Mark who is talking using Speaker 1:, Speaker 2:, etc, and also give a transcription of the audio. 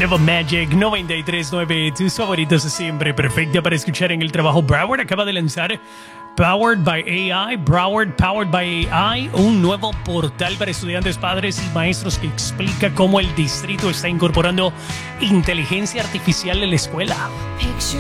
Speaker 1: Nuevo Magic 93.9, tus favoritos de siempre, perfecta para escuchar en el trabajo. Broward acaba de lanzar Powered by AI, Broward Powered by AI, un nuevo portal para estudiantes, padres y maestros que explica cómo el distrito está incorporando inteligencia artificial en la escuela.